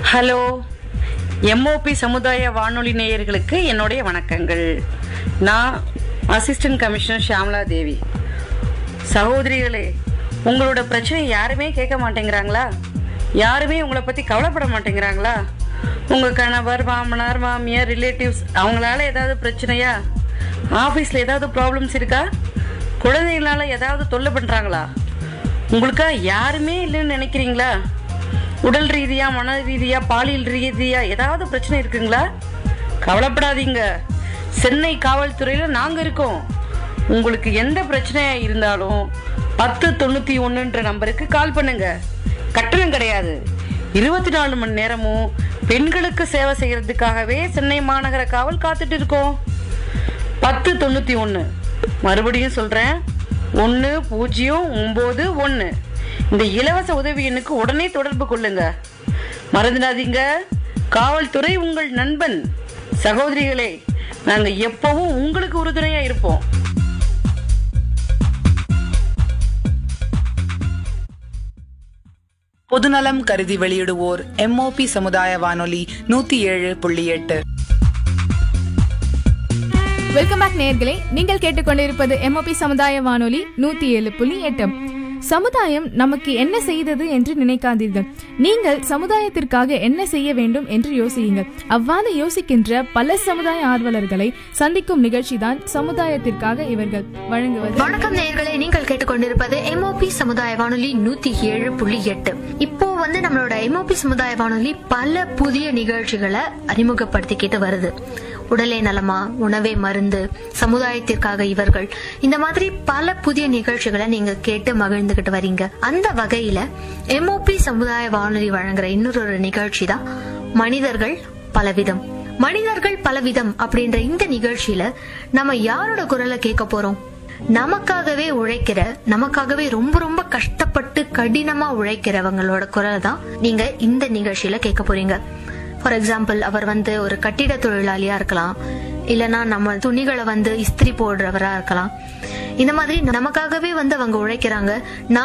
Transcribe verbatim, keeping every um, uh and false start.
Hello, MOP சமுதாய வானொலி நேயர்களுக்கு என்னுடைய வணக்கங்கள். நான் அசிஸ்டன்ட் கமிஷனர் ஷியாமலா தேவி. சகோதரிகளே, உங்களோட பிரச்சனை யாருமே கேட்க மாட்டேங்கிறாங்களா? யாருமே உங்களை பற்றி கவலைப்பட மாட்டேங்கிறாங்களா? உங்கள் கணவர், மாமனார், மாமியார், ரிலேட்டிவ்ஸ் அவங்களால ஏதாவது பிரச்சனையா? ஆஃபீஸில் ஏதாவது ப்ராப்ளம்ஸ் இருக்கா? குழந்தைகளால ஏதாவது தொல்லை பண்ணுறாங்களா? உங்களுக்கா யாருமே இல்லைன்னு நினைக்கிறீங்களா? உடல் ரீதியா, மன ரீதியா, பாலியல் ரீதியா ஏதாவது பிரச்சனை இருக்குங்களா? கவலைப்படாதீங்க, சென்னை காவல்துறையில நாங்க இருக்கோம். உங்களுக்கு எந்த பிரச்சனையா இருந்தாலும் பத்து தொண்ணூத்தி ஒன்னுன்ற நம்பருக்கு கால் பண்ணுங்க. கட்டணம் கிடையாது. இருபத்தி நாலு மணி நேரமும் பெண்களுக்கு சேவை செய்யறதுக்காகவே சென்னை மாநகர காவல் காத்துட்டு இருக்கோம். பத்து தொண்ணூத்தி ஒன்னு, மறுபடியும் சொல்றேன், ஒன்னு பூஜ்ஜியம் ஒன்பது ஒன்னு. இந்த இலவச உதவி எண்ணுக்கு உடனே தொடர்பு கொள்ளுங்க. மறந்துடாதீங்க, காவல்துறை உங்கள் நண்பன். சகோதரிகளே, நாங்க எப்பவும் உங்களுக்கு உறுதுணையா இருப்போம். பொதுநலம் கருதி வெளியிடுவோர் எம்ஓபி சமுதாய வானொலி நூத்தி ஏழு புள்ளி எட்டு. வெல்கம் பேக் நேயர்களே, நீங்கள் கேட்டுக்கொண்டிருப்பது எம்ஓபி சமுதாய வானொலி நூத்தி ஏழு புள்ளி எட்டு. சமுதாயம் நமக்கு என்ன செய்தது என்று நினைக்காதீர்கள். நீங்கள் சமுதாயத்திற்காக என்ன செய்ய வேண்டும் என்று யோசியுங்கள். அவ்வாறு யோசிக்கின்ற பல சமுதாய ஆர்வலர்களை சந்திக்கும் நிகழ்ச்சி தான் சமுதாயத்திற்காக இவர்கள் வழங்குவது. வணக்கம் நேயர்களே, நீங்கள் கேட்டுக்கொண்டிருப்பது எம்ஓபி சமுதாய வானொலி நூத்தி ஏழு புள்ளி எட்டு. இப்போ வந்து நம்மளோட எம்ஓபி சமுதாய வானொலி பல புதிய நிகழ்ச்சிகளை அறிமுகப்படுத்திக்கிட்டு வருது. உடலே நலமா, உணவே மருந்து, சமுதாயத்திற்காக இவர்கள், இந்த மாதிரி பல புதிய நிகழ்ச்சிகளை நீங்க கேட்டு மகிழ்ந்துகிட்டு வரீங்க. அந்த வகையில எம்ஓபி சமுதாய வானொலி வழங்குற இன்னொரு நிகழ்ச்சி தான் மனிதர்கள் பலவிதம். மனிதர்கள் பலவிதம் அப்படின்ற இந்த நிகழ்ச்சியில நம்ம யாரோட குரலை கேட்க போறோம்? நமக்காகவே உழைக்கிற, நமக்காகவே ரொம்ப ரொம்ப கஷ்டப்பட்டு கடினமா உழைக்கிறவங்களோட குரலை தான் நீங்க இந்த நிகழ்ச்சியில கேட்க போறீங்க. ஃபார் எக்ஸாம்பிள், அவர் வந்து ஒரு கட்டிட தொழிலாளியா இருக்கலாம், இல்லைன்னா நம்ம துணிகளை வந்து இஸ்திரி போடுறவரா இருக்கலாம். இந்த மாதிரி நமக்காகவே வந்து அவங்க உழைக்கிறாங்க.